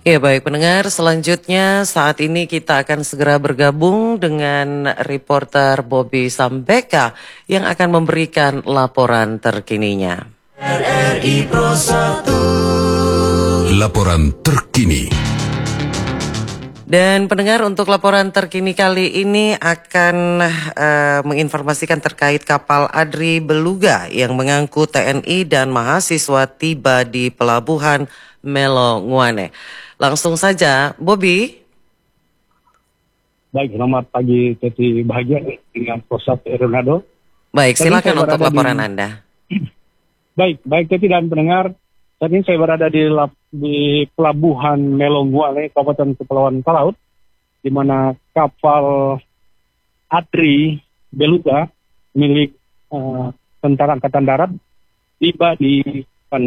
Ya baik pendengar, selanjutnya saat ini kita akan segera bergabung dengan reporter Bobby Sambeka yang akan memberikan laporan terkininya. RRI Pro 1. Laporan terkini. Dan pendengar, untuk laporan terkini kali ini akan menginformasikan terkait kapal Adri Beluga yang mengangkut TNI dan mahasiswa tiba di pelabuhan Melonguane. Langsung saja, Bobby. Baik, selamat pagi Teti Bahagia dengan Prosat Ronaldo. Baik, silakan untuk laporan Anda. Baik Teti dan pendengar. Saat ini saya berada di pelabuhan Melonguane, Kabupaten Kepulauan Talaut, di mana kapal Adri Beluga milik Tentara Angkatan Darat tiba di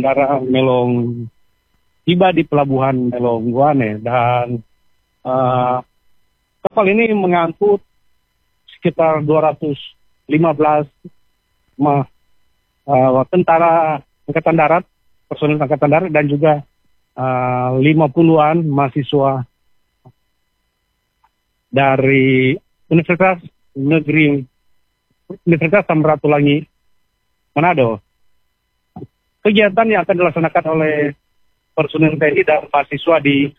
pelabuhan Melonguane, dan kapal ini mengangkut sekitar 215 tentara Angkatan Darat, personil Angkatan Darat, dan juga 50-an mahasiswa dari Universitas Samratulangi Manado. Kegiatan yang akan dilaksanakan oleh personil TNI dan mahasiswa di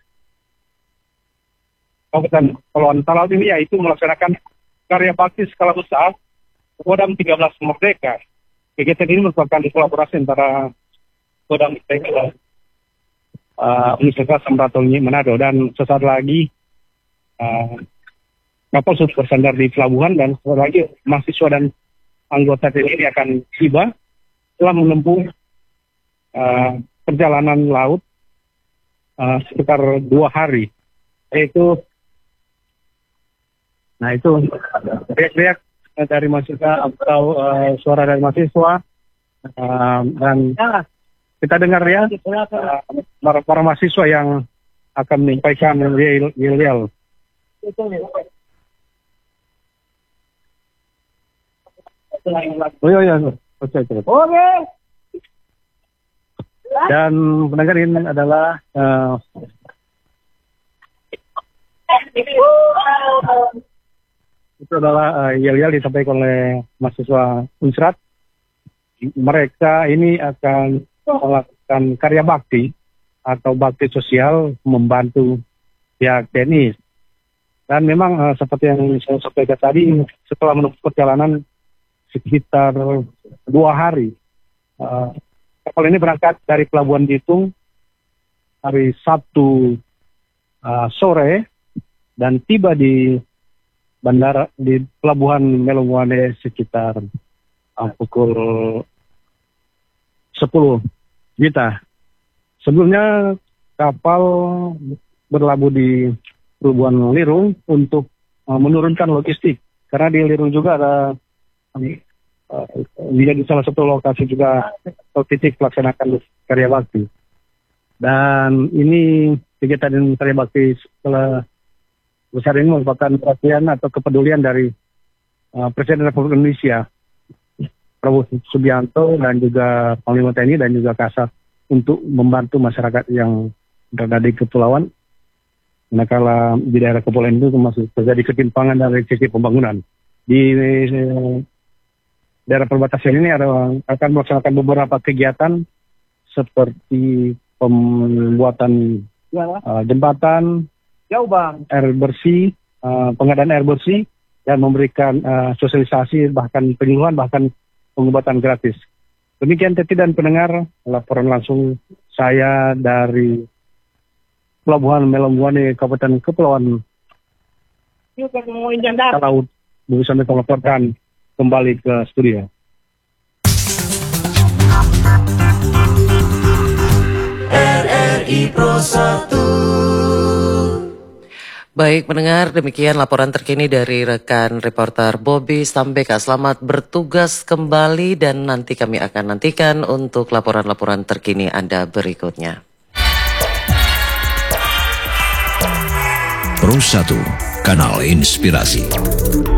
Kabupaten Kepulauan Talaut ini yaitu melaksanakan karya bakti skala besar Kodam 13 Merdeka. Kegiatan ini merupakan kolaborasi antara Kodam Merdeka dan Universitas Samratulangi Manado, dan sesaat lagi kapal sudah bersandar di pelabuhan, dan sesaat lagi mahasiswa dan anggota TNI akan tiba setelah menempuh perjalanan laut sekitar 2 hari. Itu riak-riak dari mahasiswa atau suara dari mahasiswa, dan kita dengar ya para mahasiswa yang akan menyampaikan yel-yel. Oh iya. Oke. Dan pendengar, ini adalah itu adalah yel-yel disampaikan oleh mahasiswa Unsrat. Mereka ini akan melakukan karya bakti atau bakti sosial membantu pihak TNI. Dan memang seperti yang saya sampaikan tadi, setelah menempuh perjalanan sekitar 2 hari, kapal ini berangkat dari Pelabuhan Bitung hari Sabtu sore dan tiba di Pelabuhan Melonguane sekitar pukul 10 Gita. Sebelumnya kapal berlabuh di Pelabuhan Lirung untuk menurunkan logistik, karena di Lirung juga ada menjadi salah satu lokasi juga atau titik pelaksanakan karya bakti. Dan ini kegiatan karya bakti setelah besar ini merupakan perhatian atau kepedulian dari Presiden Republik Indonesia Prabowo Subianto dan juga Panglima TNI dan juga Kasat untuk membantu masyarakat yang berada di kepulauan. Manakala di daerah kepulauan itu masih terjadi ketimpangan dari sisi pembangunan. Di daerah perbatasan ini akan melaksanakan beberapa kegiatan seperti pembuatan jembatan, air bersih, pengadaan air bersih, dan memberikan sosialisasi, bahkan penyuluhan, bahkan pengobatan gratis. Demikian Teti dan pendengar, laporan langsung saya dari Pelabuhan Melonguane, Kabupaten Kepulauan Talaut. Bisa melaporkan kembali ke studio. RRI Pro 1. Baik pendengar, demikian laporan terkini dari rekan reporter Bobby Sambeka. Selamat bertugas kembali dan nanti kami akan nantikan untuk laporan-laporan terkini Anda berikutnya. Pro 1, kanal inspirasi.